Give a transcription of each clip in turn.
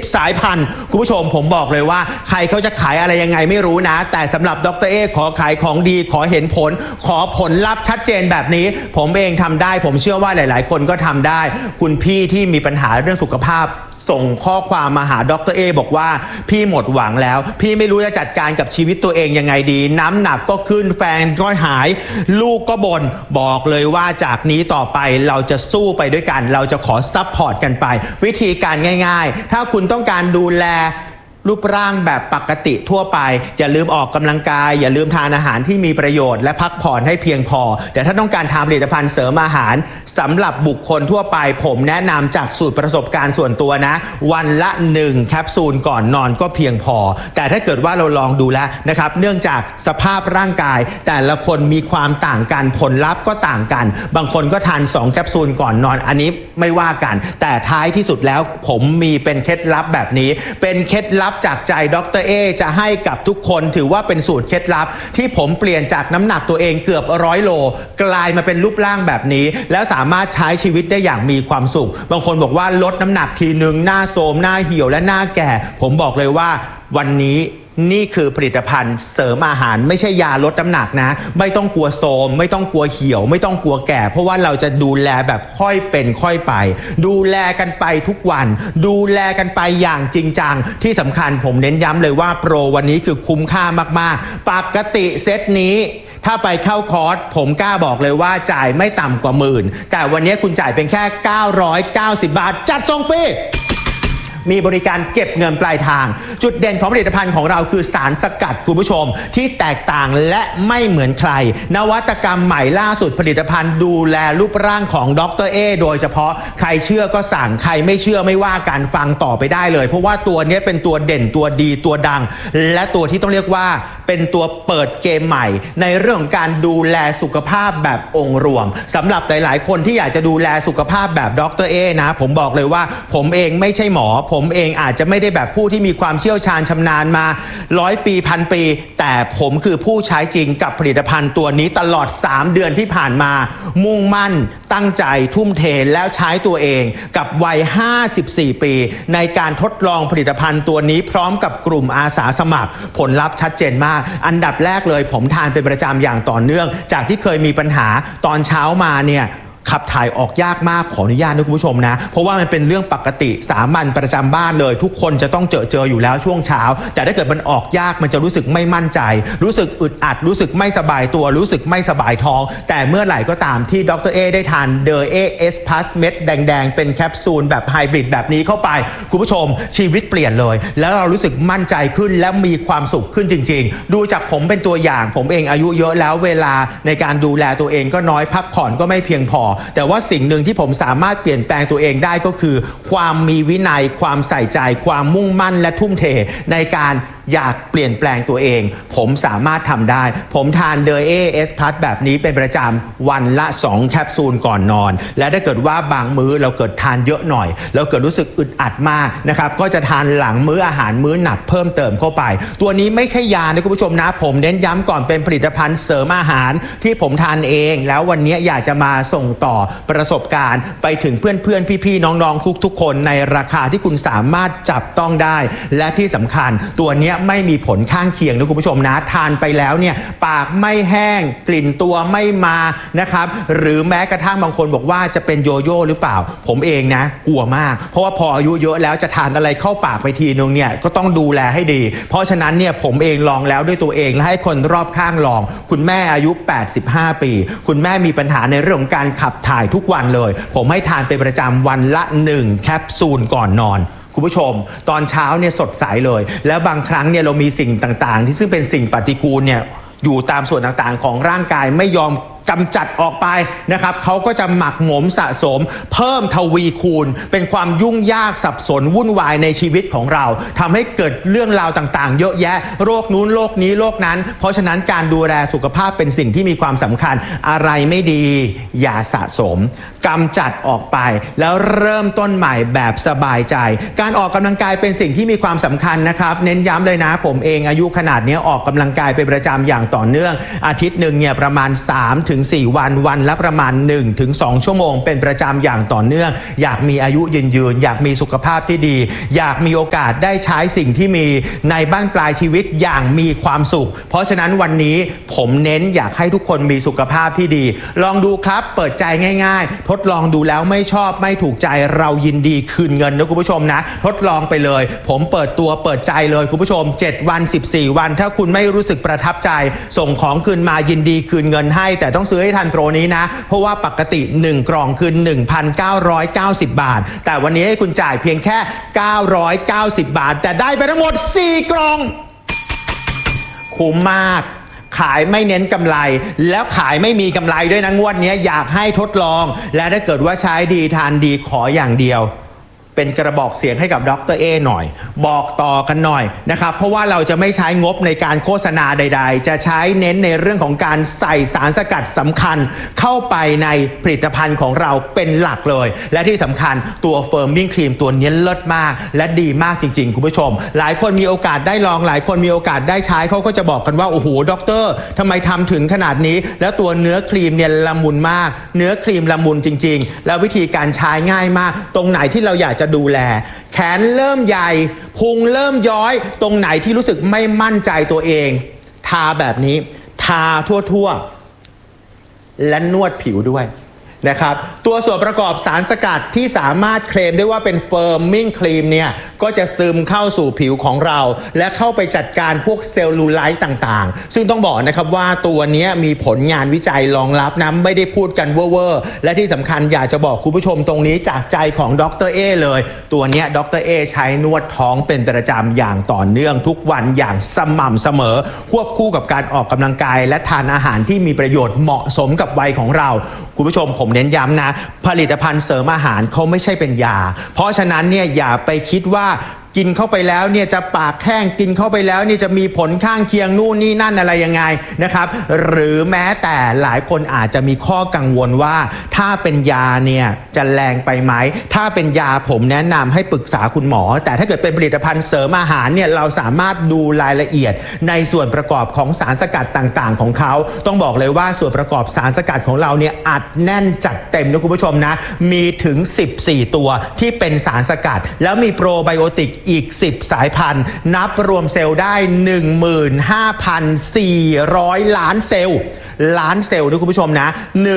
10 สายพันธุ์คุณผู้ชมผมบอกเลยว่าใครเขาจะขายอะไรยังไงไม่รู้นะแต่สำหรับดร.เอขอขายของดีขอเห็นผลขอผลลัพธ์ชัดเจนแบบนี้ผมเองทำได้ผมเชื่อว่าหลายๆคนก็ทำได้คุณพี่ที่มีปัญหาเรื่องสุขภาพส่งข้อความมาหาดร.เอบอกว่าพี่หมดหวังแล้วพี่ไม่รู้จะจัดการกับชีวิตตัวเองยังไงดีน้ำหนักก็ขึ้นแฟนก็หายลูกก็บ่นบอกเลยว่าจากนี้ต่อไปเราจะสู้ไปด้วยกันเราจะขอซัพพอร์ตกันไปวิธีการง่ายๆถ้าคุณต้องการดูแลรูปร่างแบบปกติทั่วไปอย่าลืมออกกำลังกายอย่าลืมทานอาหารที่มีประโยชน์และพักผ่อนให้เพียงพอแต่ถ้าต้องการทานผลิตภัณฑ์เสริมอาหารสำหรับบุคคลทั่วไปผมแนะนำจากสูตรประสบการณ์ส่วนตัวนะวันละ1แคปซูลก่อนนอนก็เพียงพอแต่ถ้าเกิดว่าเราลองดูแล้วนะครับเนื่องจากสภาพร่างกายแต่ละคนมีความต่างกันผลลัพธ์ก็ต่างกันบางคนก็ทาน2แคปซูลก่อนนอนอันนี้ไม่ว่ากันแต่ท้ายที่สุดแล้วผมมีเป็นเคล็ดลับแบบนี้เป็นเคล็ดลับจากใจดร.เอจะให้กับทุกคนถือว่าเป็นสูตรเคล็ดลับที่ผมเปลี่ยนจากน้ำหนักตัวเองเกือบ100 โลกลายมาเป็นรูปร่างแบบนี้แล้วสามารถใช้ชีวิตได้อย่างมีความสุขบางคนบอกว่าลดน้ำหนักทีนึงหน้าโทรมหน้าเหี่ยวและหน้าแก่ผมบอกเลยว่าวันนี้นี่คือผลิตภัณฑ์เสริมอาหารไม่ใช่ยาลดน้ำหนักนะไม่ต้องกลัวโทรมไม่ต้องกลัวเหี่ยวไม่ต้องกลัวแก่เพราะว่าเราจะดูแลแบบค่อยเป็นค่อยไปดูแลกันไปทุกวันดูแลกันไปอย่างจริงจังที่สำคัญผมเน้นย้ำเลยว่าโปรวันนี้คือคุ้มค่ามากๆปกติเซตนี้ถ้าไปเข้าคอร์สผมกล้าบอกเลยว่าจ่ายไม่ต่ำกว่า10,000แต่วันนี้คุณจ่ายเป็นแค่990 บาทจัดส่งฟรีมีบริการเก็บเงินปลายทางจุดเด่นของผลิตภัณฑ์ของเราคือสารสกัดคุณผู้ชมที่แตกต่างและไม่เหมือนใครนวัตกรรมใหม่ล่าสุดผลิตภัณฑ์ดูแลรูปร่างของดร.เอโดยเฉพาะใครเชื่อก็สั่งใครไม่เชื่อไม่ว่าการฟังต่อไปได้เลยเพราะว่าตัวนี้เป็นตัวเด่นตัวดีตัวดังและตัวที่ต้องเรียกว่าเป็นตัวเปิดเกมใหม่ในเรื่องของการดูแลสุขภาพแบบองค์รวมสำหรับหลายๆคนที่อยากจะดูแลสุขภาพแบบดร.เอนะผมบอกเลยว่าผมเองไม่ใช่หมอผมเองอาจจะไม่ได้แบบผู้ที่มีความเชี่ยวชาญชำนาญมา100 ปีพันปีแต่ผมคือผู้ใช้จริงกับผลิตภัณฑ์ตัวนี้ตลอด3 เดือนที่ผ่านมามุ่งมั่นตั้งใจทุ่มเทแล้วใช้ตัวเองกับวัย54 ปีในการทดลองผลิตภัณฑ์ตัวนี้พร้อมกับกลุ่มอาสาสมัครผลลัพธ์ชัดเจนมากอันดับแรกเลยผมทานเป็นประจำอย่างต่อเนื่องจากที่เคยมีปัญหาตอนเช้ามาเนี่ยขับถ่ายออกยากมากขออนุญาตนะคุณผู้ชมนะเพราะว่ามันเป็นเรื่องปกติสามัญประจำบ้านเลยทุกคนจะต้องเจออยู่แล้วช่วงเช้าแต่ถ้าเกิดมันออกยากมันจะรู้สึกไม่มั่นใจรู้สึกอึดอัดรู้สึกไม่สบายตัวรู้สึกไม่สบายท้องแต่เมื่อไหร่ก็ตามที่ดร.เอได้ทานเดอเอเอสพลัสเม็ดแดงๆเป็นแคปซูลแบบไฮบริดแบบนี้เข้าไปคุณผู้ชมชีวิตเปลี่ยนเลยแล้วเรารู้สึกมั่นใจขึ้นและมีความสุขขึ้นจริงๆดูจากผมเป็นตัวอย่างผมเองอายุเยอะแล้วเวลาในการดูแลตัวเองก็น้อยพักผ่อนก็ไม่เพียงพอแต่ว่าสิ่งหนึ่งที่ผมสามารถเปลี่ยนแปลงตัวเองได้ก็คือความมีวินัยความใส่ใจความมุ่งมั่นและทุ่มเทในการอยากเปลี่ยนแปลงตัวเองผมสามารถทำได้ผมทานเดอเอเอสพลัสแบบนี้เป็นประจำวันละ2แคปซูลก่อนนอนและถ้าเกิดว่าบางมื้อเราเกิดทานเยอะหน่อยเราเกิดรู้สึกอึดอัดมากนะครับก็จะทานหลังมื้ออาหารมื้อหนักเพิ่มเติมเข้าไปตัวนี้ไม่ใช่ยานะคุณผู้ชมนะผมเน้นย้ำก่อนเป็นผลิตภัณฑ์เสริมอาหารที่ผมทานเองแล้ววันนี้อยากจะมาส่งต่อประสบการณ์ไปถึงเพื่อนๆพี่ๆน้องๆทุกๆคนในราคาที่คุณสามารถจับต้องได้และที่สำคัญตัวนี้ไม่มีผลข้างเคียงนะคุณผู้ชมนะทานไปแล้วเนี่ยปากไม่แห้งกลิ่นตัวไม่มานะครับหรือแม้กระทั่งบางคนบอกว่าจะเป็นโยโย่หรือเปล่าผมเองนะกลัวมากเพราะว่าพออายุเยอะแล้วจะทานอะไรเข้าปากไปทีนึงเนี่ยก็ต้องดูแลให้ดีเพราะฉะนั้นเนี่ยผมเองลองแล้วด้วยตัวเองและให้คนรอบข้างลองคุณแม่อายุ85 ปีคุณแม่มีปัญหาในเรื่องของการขับถ่ายทุกวันเลยผมให้ทานเป็นประจำวันละ1แคปซูลก่อนนอนคุณผู้ชมตอนเช้าเนี่ยสดใสเลยแล้วบางครั้งเนี่ยเรามีสิ่งต่างๆที่ซึ่งเป็นสิ่งปฏิกูลเนี่ยอยู่ตามส่วนต่างๆของร่างกายไม่ยอมกำจัดออกไปนะครับเขาก็จะหมักหมมสะสมเพิ่มทวีคูณเป็นความยุ่งยากสับสนวุ่นวายในชีวิตของเราทำให้เกิดเรื่องราวต่างๆเยอะแยะโรคนู้นโรคนี้โรคนั้นเพราะฉะนั้นการดูแลสุขภาพเป็นสิ่งที่มีความสำคัญอะไรไม่ดีอย่าสะสมกำจัดออกไปแล้วเริ่มต้นใหม่แบบสบายใจการออกกำลังกายเป็นสิ่งที่มีความสำคัญนะครับเน้นย้ำเลยนะผมเองอายุขนาดนี้ออกกำลังกายเป็นประจำอย่างต่อเนื่องอาทิตย์หนึ่งเนี่ยประมาณ3 3-4 วันวันละประมาณ 1-2 ชั่วโมงเป็นประจำอย่างต่อเนื่องอยากมีอายุยืนอยากมีสุขภาพที่ดีอยากมีโอกาสได้ใช้สิ่งที่มีในบ้านปลายชีวิตอย่างมีความสุขเพราะฉะนั้นวันนี้ผมเน้นอยากให้ทุกคนมีสุขภาพที่ดีลองดูครับเปิดใจง่ายๆทดลองดูแล้วไม่ชอบไม่ถูกใจเรายินดีคืนเงินนะคุณผู้ชมนะทดลองไปเลยผมเปิดใจเลยคุณผู้ชม7 วัน 14 วันถ้าคุณไม่รู้สึกประทับใจส่งของคืนมายินดีคืนเงินให้แต่ต้องซื้อให้ทันโปรนี้นะเพราะว่าปกติ1กล่องคือ 1,990 บาทแต่วันนี้ให้คุณจ่ายเพียงแค่990 บาทแต่ได้ไปทั้งหมด4 กล่องคุ้มมากขายไม่เน้นกำไรแล้วขายไม่มีกำไรด้วยนะงวดนี้อยากให้ทดลองและถ้าเกิดว่าใช้ดีทานดีขออย่างเดียวเป็นกระบอกเสียงให้กับดร.เอหน่อยบอกต่อกันหน่อยนะครับเพราะว่าเราจะไม่ใช้งบในการโฆษณาใดๆจะใช้เน้นในเรื่องของการใส่สารสกัดสำคัญเข้าไปในผลิตภัณฑ์ของเราเป็นหลักเลยและที่สำคัญตัวเฟิร์มมิ่งครีมตัวนี้เลิศมากและดีมากจริงๆคุณผู้ชมหลายคนมีโอกาสได้ลองหลายคนมีโอกาสได้ใช้เขาก็จะบอกกันว่าโอ้โหดร.ทำไมทำถึงขนาดนี้แล้วตัวเนื้อครีมเนี่ยละมุนมากเนื้อครีมละมุนจริงๆแล้ววิธีการใช้ง่ายมากตรงไหนที่เราอยากจะดูแลแขนเริ่มใหญ่พุงเริ่มย้อยตรงไหนที่รู้สึกไม่มั่นใจตัวเองทาแบบนี้ทาทั่วๆและนวดผิวด้วยนะครับตัวส่วนประกอบสารสกัดที่สามารถเคลมได้ว่าเป็นเฟิร์มมิ่งครีมเนี่ยก็จะซึมเข้าสู่ผิวของเราและเข้าไปจัดการพวกเซลลูไลท์ต่างๆซึ่งต้องบอกนะครับว่าตัวนี้มีผลงานวิจัยรองรับนะไม่ได้พูดกันเว่อร์ๆและที่สำคัญอยากจะบอกคุณผู้ชมตรงนี้จากใจของดร.เอเลยตัวนี้ดร.เอใช้นวดท้องเป็นประจำอย่างต่อเนื่องทุกวันอย่างสม่ำเสมอควบคู่กับการออกกำลังกายและทานอาหารที่มีประโยชน์เหมาะสมกับวัยของเราคุณผู้ชมผมเน้นย้ำนะผลิตภัณฑ์เสริมอาหารเขาไม่ใช่เป็นยาเพราะฉะนั้นเนี่ยอย่าไปคิดว่ากินเข้าไปแล้วเนี่ยจะปากแห้งกินเข้าไปแล้วเนี่ยจะมีผลข้างเคียงนู่นนี่นั่นอะไรยังไงนะครับหรือแม้แต่หลายคนอาจจะมีข้อกังวลว่าถ้าเป็นยาเนี่ยจะแรงไปไหมถ้าเป็นยาผมแนะนำให้ปรึกษาคุณหมอแต่ถ้าเกิดเป็นผลิตภัณฑ์เสริมอาหารเนี่ยเราสามารถดูรายละเอียดในส่วนประกอบของสารสกัดต่างๆของเขาต้องบอกเลยว่าส่วนประกอบสารสกัดของเราเนี่ยอัดแน่นจัดเต็มนะคุณผู้ชมนะมีถึง14ตัวที่เป็นสารสกัดแล้วมีโปรไบโอติกอีก10สายพันธุ์นับรวมเซลล์ได้ 15,400 ล้านเซลล์นะคุณผู้ชมนะ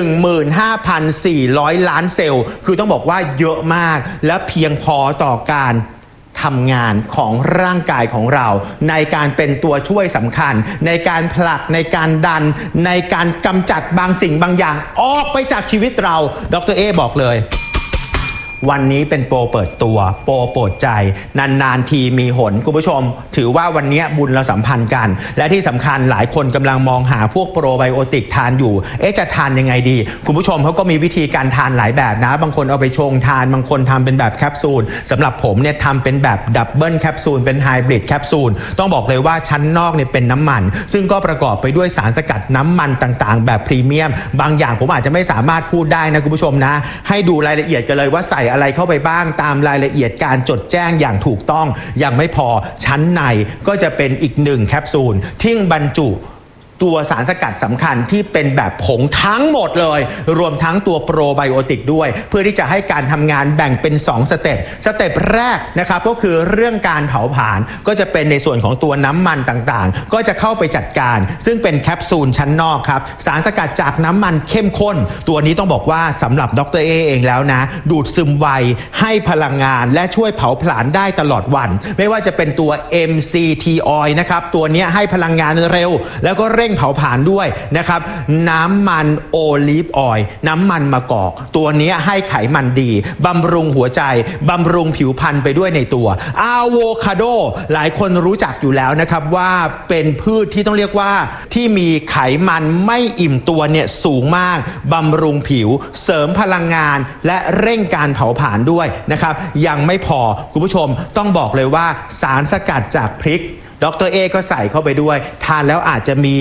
15,400 ล้านเซลล์คือต้องบอกว่าเยอะมากและเพียงพอต่อการทำงานของร่างกายของเราในการเป็นตัวช่วยสำคัญในการผลักในการดันในการกำจัดบางสิ่งบางอย่างออกไปจากชีวิตเราดร.เอบอกเลยวันนี้เป็นโปรเปิดตัวโปรโปรดใจนานๆทีมีหนคุณผู้ชมถือว่าวันนี้บุญเราสัมพันธ์กันและที่สำคัญหลายคนกำลังมองหาพวกโปรไบโอติกทานอยู่จะทานยังไงดีคุณผู้ชมเขาก็มีวิธีการทานหลายแบบนะบางคนเอาไปชงทานบางคนทำเป็นแบบแคปซูลสำหรับผมเนี่ยทำเป็นแบบดับเบิลแคปซูลเป็นไฮบริดแคปซูลต้องบอกเลยว่าชั้นนอกเนี่ยเป็นน้ำมันซึ่งก็ประกอบไปด้วยสารสกัดน้ำมันต่างๆแบบพรีเมียมบางอย่างผมอาจจะไม่สามารถพูดได้นะคุณผู้ชมนะให้ดูรายละเอียดกันเลยว่าใส่อะไรเข้าไปบ้างตามรายละเอียดการจดแจ้งอย่างถูกต้องยังไม่พอชั้นในก็จะเป็นอีก1แคปซูลที่บรรจุตัวสารสกัดสำคัญที่เป็นแบบผงทั้งหมดเลยรวมทั้งตัวโปรไบโอติกด้วยเพื่อที่จะให้การทำงานแบ่งเป็น2สเต็ปแรกนะครับก็คือเรื่องการเผาผลาญก็จะเป็นในส่วนของตัวน้ำมันต่างๆก็จะเข้าไปจัดการซึ่งเป็นแคปซูลชั้นนอกครับสารสกัดจากน้ำมันเข้มข้นตัวนี้ต้องบอกว่าสำหรับดร.เอเองแล้วนะดูดซึมไวให้พลังงานและช่วยเผาผลาญได้ตลอดวันไม่ว่าจะเป็นตัว MCT Oil นะครับตัวนี้ให้พลังงานเร็วแล้วก็เร่งเผาผลาญด้วยนะครับน้ำมันโอลีฟออยล์น้ำมันมะกอกตัวนี้ให้ไขมันดีบำรุงหัวใจบำรุงผิวพรรณไปด้วยในตัวอะโวคาโดหลายคนรู้จักอยู่แล้วนะครับว่าเป็นพืชที่ต้องเรียกว่าที่มีไขมันไม่อิ่มตัวเนี่ยสูงมากบำรุงผิวเสริมพลังงานและเร่งการเผาผลาญด้วยนะครับยังไม่พอคุณผู้ชมต้องบอกเลยว่าสารสกัดจากพริกดร.เอก็ใส่เข้าไปด้วยทานแล้วอาจจะมี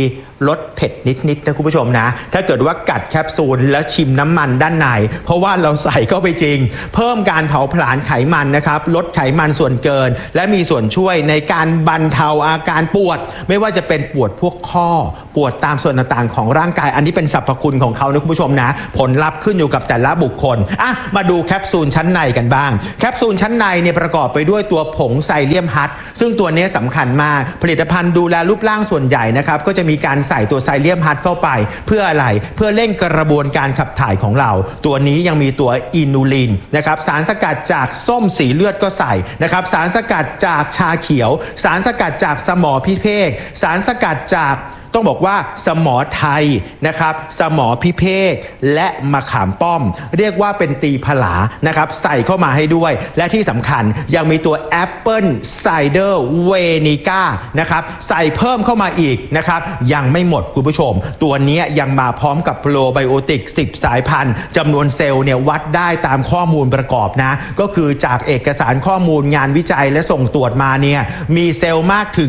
รสเผ็ดนิดๆนะคุณผู้ชมนะถ้าเกิดว่ากัดแคปซูลแล้วชิมน้ำมันด้านในเพราะว่าเราใส่เข้าไปจริงเพิ่มการเผาผลาญไขมันนะครับลดไขมันส่วนเกินและมีส่วนช่วยในการบรรเทาอาการปวดไม่ว่าจะเป็นปวดพวกข้อปวดตามส่วนต่างๆของร่างกายอันนี้เป็นสรรพคุณของเขานะคุณผู้ชมนะผลลัพธ์ขึ้นอยู่กับแต่ละบุคคลมาดูแคปซูลชั้นในกันบ้างแคปซูลชั้นในเนี่ยประกอบไปด้วยตัวผงไซเลียมฮัทซึ่งตัวนี้สำคัญมากผลิตภัณฑ์ดูแลรูปร่างส่วนใหญ่นะครับก็จะมีการใส่ตัวไซเลียมฮัทเข้าไปเพื่ออะไรเพื่อเร่งกระบวนการขับถ่ายของเราตัวนี้ยังมีตัวอินูลินนะครับสารสกัดจากส้มสีเลือดก็ใส่นะครับสารสกัดจากชาเขียวสารสกัดจากสมอพิเภกสารสกัดจากต้องบอกว่าสมอไทยนะครับสมอพิเภกและมะขามป้อมเรียกว่าเป็นตีผลานะครับใส่เข้ามาให้ด้วยและที่สำคัญยังมีตัวแอปเปิลไซเดอร์เวนิก้านะครับใส่เพิ่มเข้ามาอีกนะครับยังไม่หมดคุณผู้ชมตัวนี้ยังมาพร้อมกับโปรไบโอติก10 สายพันธุ์จำนวนเซลล์เนี่ยวัดได้ตามข้อมูลประกอบนะก็คือจากเอกสารข้อมูลงานวิจัยและส่งตรวจมาเนี่ยมีเซลล์มากถึง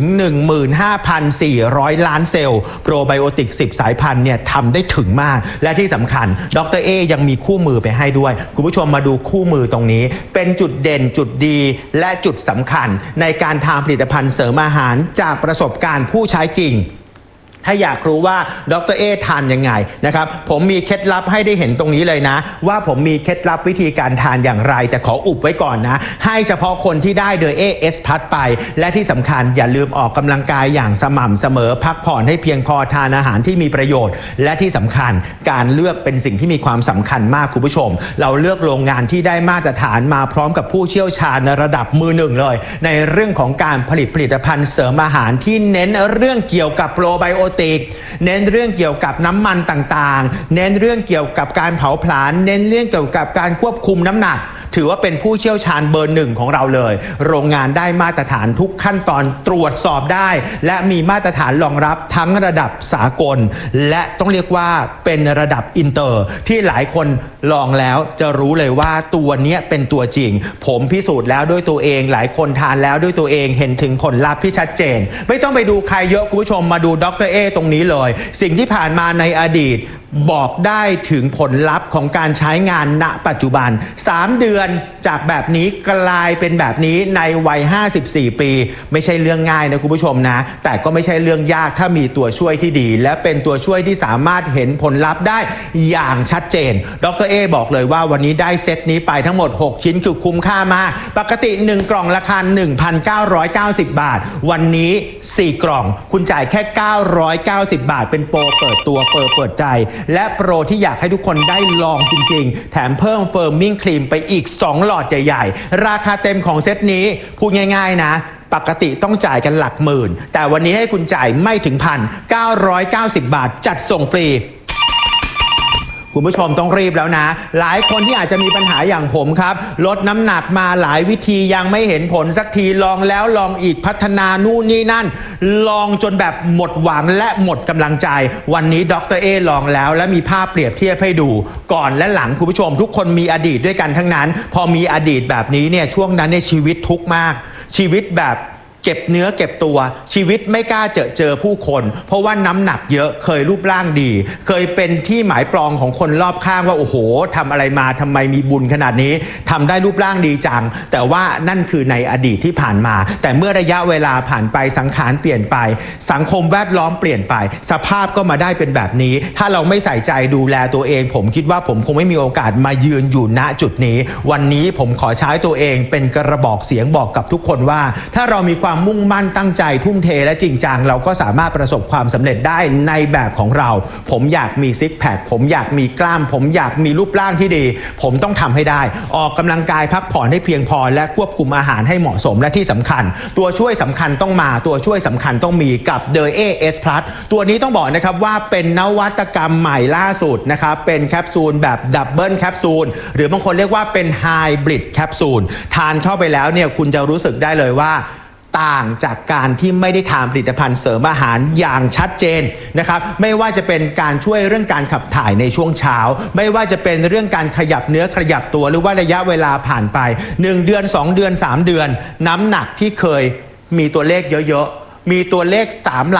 15,400 ล้านเซลล์โปรไบโอติก10 สายพันธุ์เนี่ยทำได้ถึงมากและที่สำคัญดร.เอยังมีคู่มือไปให้ด้วยคุณผู้ชมมาดูคู่มือตรงนี้เป็นจุดเด่นจุดดีและจุดสำคัญในการทำผลิตภัณฑ์เสริมอาหารจากประสบการณ์ผู้ใช้จริงถ้าอยากรู้ว่าดร.เอทานยังไงนะครับผมมีเคล็ดลับให้ได้เห็นตรงนี้เลยนะว่าผมมีเคล็ดลับวิธีการทานอย่างไรแต่ขออุบไว้ก่อนนะให้เฉพาะคนที่ได้เดอ AS Plus ไปและที่สำคัญอย่าลืมออกกำลังกายอย่างสม่ำเสมอพักผ่อนให้เพียงพอทานอาหารที่มีประโยชน์และที่สำคัญการเลือกเป็นสิ่งที่มีความสำคัญมากคุณผู้ชมเราเลือกโรงงานที่ได้มาตรฐานมาพร้อมกับผู้เชี่ยวชาญในระดับมือหนึ่งเลยในเรื่องของการผลิตภัณฑ์เสริมอาหารที่เน้นเรื่องเกี่ยวกับโปรไบโอเน้นเรื่องเกี่ยวกับน้ำมันต่างๆเน้นเรื่องเกี่ยวกับการเผาผลาญเน้นเรื่องเกี่ยวกับการควบคุมน้ำหนักถือว่าเป็นผู้เชี่ยวชาญเบอร์ 1ของเราเลยโรงงานได้มาตรฐานทุกขั้นตอนตรวจสอบได้และมีมาตรฐานรองรับทั้งระดับสากลและต้องเรียกว่าเป็นระดับอินเตอร์ที่หลายคนลองแล้วจะรู้เลยว่าตัวนี้เป็นตัวจริงผมพิสูจน์แล้วด้วยตัวเองหลายคนทานแล้วด้วยตัวเองเห็นถึงผลลัพธ์ที่ชัดเจนไม่ต้องไปดูใครเยอะคุณผู้ชมมาดูดร.เอตรงนี้เลยสิ่งที่ผ่านมาในอดีตบอกได้ถึงผลลัพธ์ของการใช้งานณปัจจุบัน3 เดือนจากแบบนี้กลายเป็นแบบนี้ในวัย54 ปีไม่ใช่เรื่องง่ายนะคุณผู้ชมนะแต่ก็ไม่ใช่เรื่องยากถ้ามีตัวช่วยที่ดีและเป็นตัวช่วยที่สามารถเห็นผลลัพธ์ได้อย่างชัดเจนดร.เอบอกเลยว่าวันนี้ได้เซตนี้ไปทั้งหมด6 ชิ้นคือคุ้มค่ามากปกติ1 กล่องราคา 1,990 บาทวันนี้4 กล่องคุณจ่ายแค่990 บาทเป็นโปรเปิดตัวเปิดใจและโปรที่อยากให้ทุกคนได้ลองจริงๆแถมเพิ่มเฟิร์มมิ่งครีมไปอีก2 หลอดใหญ่ๆราคาเต็มของเซตนี้พูดง่ายๆนะปกติต้องจ่ายกันหลักหมื่นแต่วันนี้ให้คุณจ่ายไม่ถึงพัน990 บาทจัดส่งฟรีคุณผู้ชมต้องรีบแล้วนะหลายคนที่อาจจะมีปัญหาอย่างผมครับลดน้ำหนักมาหลายวิธียังไม่เห็นผลสักทีลองแล้วลองอีกพัฒนานู่นนี่นั่นลองจนแบบหมดหวังและหมดกำลังใจวันนี้ดร.เอลองแล้วและมีภาพเปรียบเทียบให้ดูก่อนและหลังคุณผู้ชมทุกคนมีอดีตด้วยกันทั้งนั้นพอมีอดีตแบบนี้เนี่ยช่วงนั้นเนี่ยชีวิตทุกข์มากชีวิตแบบเก็บเนื้อเก็บตัวชีวิตไม่กล้าเจอผู้คนเพราะว่าน้ำหนักเยอะเคยรูปร่างดีเคยเป็นที่หมายปองของคนรอบข้างว่าโอ้โหทำอะไรมาทำไมมีบุญขนาดนี้ทำได้รูปร่างดีจังแต่ว่านั่นคือในอดีตที่ผ่านมาแต่เมื่อระยะเวลาผ่านไปสังขารเปลี่ยนไปสังคมแวดล้อมเปลี่ยนไปสภาพก็มาได้เป็นแบบนี้ถ้าเราไม่ใส่ใจดูแลตัวเองผมคิดว่าผมคงไม่มีโอกาสมายืนอยู่ณจุดนี้วันนี้ผมขอใช้ตัวเองเป็นกระบอกเสียงบอกกับทุกคนว่าถ้าเรามีความมุ่งมั่นตั้งใจทุ่มเทและจริงจังเราก็สามารถประสบความสำเร็จได้ในแบบของเราผมอยากมีซิกแพคผมอยากมีกล้ามผมอยากมีรูปร่างที่ดีผมต้องทำให้ได้ออกกำลังกายพักผ่อนให้เพียงพอและควบคุมอาหารให้เหมาะสมและที่สำคัญตัวช่วยสำคัญต้องมาตัวช่วยสำคัญต้องมีกับ The AS Plus ตัวนี้ต้องบอกนะครับว่าเป็นนวัตกรรมใหม่ล่าสุดนะครับเป็นแคปซูลแบบดับเบิลแคปซูลหรือบางคนเรียกว่าเป็นไฮบริดแคปซูลทานเข้าไปแล้วเนี่ยคุณจะรู้สึกได้เลยว่าต่างจากการที่ไม่ได้ทานผลิตภัณฑ์เสริมอาหารอย่างชัดเจนนะครับไม่ว่าจะเป็นการช่วยเรื่องการขับถ่ายในช่วงเช้าไม่ว่าจะเป็นเรื่องการขยับเนื้อขยับตัวหรือว่าระยะเวลาผ่านไป1 เดือน2 เดือน3 เดือนน้ำหนักที่เคยมีตัวเลขเยอะๆมีตัวเลข3 หลัก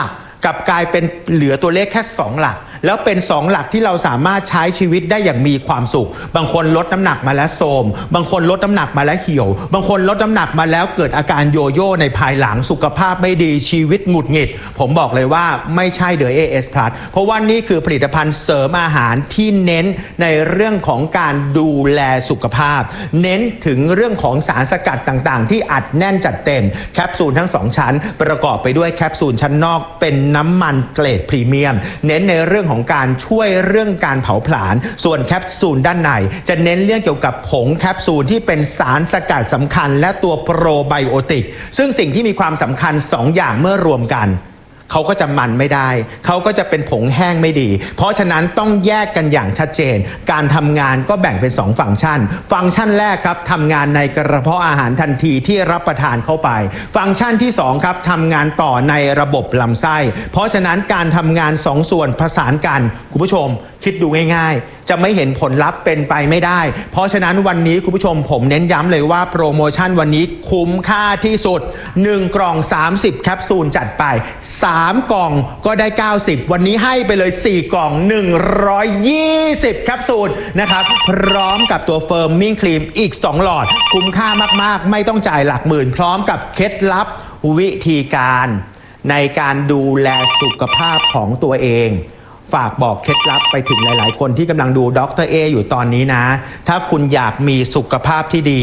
กลับกลายเป็นเหลือตัวเลขแค่2หลักแล้วเป็น2หลักที่เราสามารถใช้ชีวิตได้อย่างมีความสุขบางคนลดน้ำหนักมาแล้วโทรมบางคนลดน้ำหนักมาแล้วเหี่ยวบางคนลดน้ำหนักมาแล้วเกิดอาการโยโย่ในภายหลังสุขภาพไม่ดีชีวิตหงุดหงิดผมบอกเลยว่าไม่ใช่ The AS Plus เพราะว่านี่คือผลิตภัณฑ์เสริมอาหารที่เน้นในเรื่องของการดูแลสุขภาพเน้นถึงเรื่องของสารสกัดต่างๆที่อัดแน่นจัดเต็มแคปซูลทั้ง2ชั้นประกอบไปด้วยแคปซูลชั้นนอกเป็นน้ำมันเกรดพรีเมียมเน้นในเรื่องของการช่วยเรื่องการเผาผลาญส่วนแคปซูลด้านในจะเน้นเรื่องเกี่ยวกับผงแคปซูลที่เป็นสารสกัดสำคัญและตัวโปรไบโอติกซึ่งสิ่งที่มีความสำคัญ2อย่างเมื่อรวมกันเขาก็จะมันไม่ได้เขาก็จะเป็นผงแห้งไม่ดีเพราะฉะนั้นต้องแยกกันอย่างชัดเจนการทำงานก็แบ่งเป็น2ฟังก์ชันฟังก์ชันแรกครับทำงานในกระเพาะอาหารทันทีที่รับประทานเข้าไปฟังก์ชันที่2ครับทำงานต่อในระบบลำไส้เพราะฉะนั้นการทำงาน2ส่วนผสานกันคุณผู้ชมคิดดูง่ายๆจะไม่เห็นผลลัพธ์เป็นไปไม่ได้เพราะฉะนั้นวันนี้คุณผู้ชมผมเน้นย้ำเลยว่าโปรโมชั่นวันนี้คุ้มค่าที่สุด1กล่อง30แคปซูลจัดไป3กล่องก็ได้90วันนี้ให้ไปเลย4กล่อง120แคปซูลนะครับพร้อมกับตัวเฟิร์มมิ่งครีมอีก2หลอดคุ้มค่ามากๆไม่ต้องจ่ายหลักหมื่นพร้อมกับเคล็ดลับวิธีการในการดูแลสุขภาพของตัวเองฝากบอกเคล็ดลับไปถึงหลายๆคนที่กำลังดูดร.เออยู่ตอนนี้นะถ้าคุณอยากมีสุขภาพที่ดี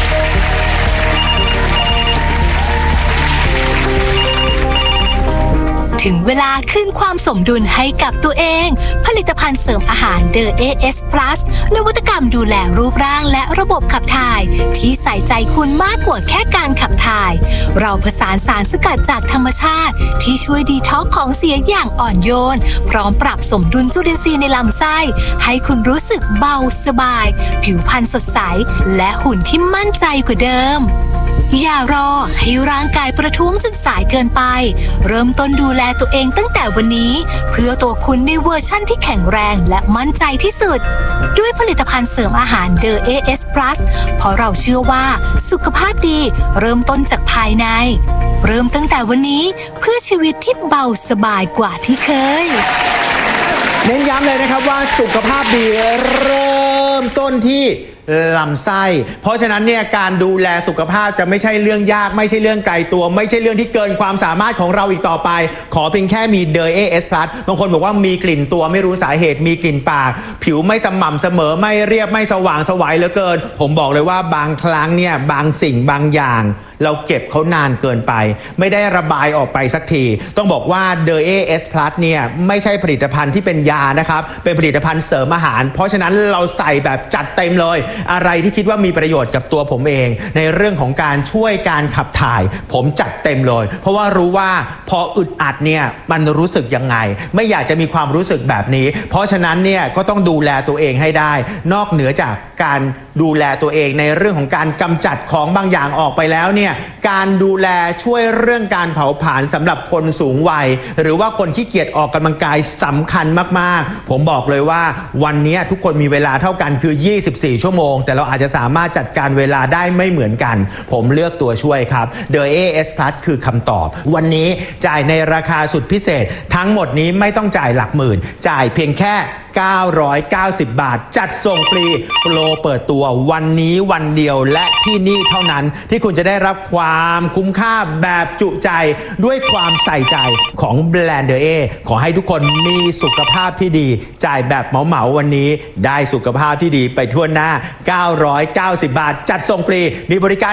ถึงเวลาคืนความสมดุลให้กับตัวเองผลิตภัณฑ์เสริมอาหาร The AS Plus นวัตกรรมดูแลรูปร่างและระบบขับถ่ายที่ใส่ใจคุณมากกว่าแค่การขับถ่ายเราผสานสารสกัดจากธรรมชาติที่ช่วยดีท็อกซ์ของเสียอย่างอ่อนโยนพร้อมปรับสมดุลจุลินทรีย์ในลำไส้ให้คุณรู้สึกเบาสบายผิวพรรณสดใสและหุ่นที่มั่นใจกว่าเดิมอย่ารอให้ร่างกายประท้วงจนสายเกินไปเริ่มต้นดูแลตัวเองตั้งแต่วันนี้เพื่อตัวคุณในเวอร์ชั่นที่แข็งแรงและมั่นใจที่สุดด้วยผลิตภัณฑ์เสริมอาหาร The AS Plus เพราะเราเชื่อว่าสุขภาพดีเริ่มต้นจากภายในเริ่มตั้งแต่วันนี้เพื่อชีวิตที่เบาสบายกว่าที่เคยเน้นย้ำเลยนะครับว่าสุขภาพดีเริ่มต้นที่ลำไส้เพราะฉะนั้นเนี่ยการดูแลสุขภาพจะไม่ใช่เรื่องยากไม่ใช่เรื่องไกลตัวไม่ใช่เรื่องที่เกินความสามารถของเราอีกต่อไปขอเพียงแค่มี The AS Plus บางคนบอกว่ามีกลิ่นตัวไม่รู้สาเหตุมีกลิ่นปากผิวไม่สม่ำเสมอไม่เรียบไม่สว่างไสวเหลือเกินผมบอกเลยว่าบางครั้งเนี่ยบางสิ่งบางอย่างเราเก็บเขานานเกินไปไม่ได้ระบายออกไปสักทีต้องบอกว่า The AS Plus เนี่ยไม่ใช่ผลิตภัณฑ์ที่เป็นยานะครับเป็นผลิตภัณฑ์เสริมอาหารเพราะฉะนั้นเราใส่แบบจัดเต็มเลยอะไรที่คิดว่ามีประโยชน์กับตัวผมเองในเรื่องของการช่วยการขับถ่ายผมจัดเต็มเลยเพราะว่ารู้ว่าพออึดอัดเนี่ยมันรู้สึกยังไงไม่อยากจะมีความรู้สึกแบบนี้เพราะฉะนั้นเนี่ยก็ต้องดูแลตัวเองให้ได้นอกเหนือจากการดูแลตัวเองในเรื่องของการกำจัดของบางอย่างออกไปแล้วเนี่ยการดูแลช่วยเรื่องการเผาผลาญสำหรับคนสูงวัยหรือว่าคนขี้เกียจออกกำลังกายสำคัญมากๆผมบอกเลยว่าวันนี้ทุกคนมีเวลาเท่ากันคือ24ชั่วโมงแต่เราอาจจะสามารถจัดการเวลาได้ไม่เหมือนกันผมเลือกตัวช่วยครับ The AS Plus คือคำตอบวันนี้จ่ายในราคาสุดพิเศษทั้งหมดนี้ไม่ต้องจ่ายหลักหมื่นจ่ายเพียงแค่990 บาทจัดส่งฟรีโปรเปิดตัววันนี้วันเดียวและที่นี่เท่านั้นที่คุณจะได้รับความคุ้มค่าแบบจุใจด้วยความใส่ใจของแบรนด์ The A ขอให้ทุกคนมีสุขภาพที่ดีจ่ายแบบเหมาวันนี้ได้สุขภาพที่ดีไปทั่วหน้า990 บาทจัดส่งฟรีมีบริการ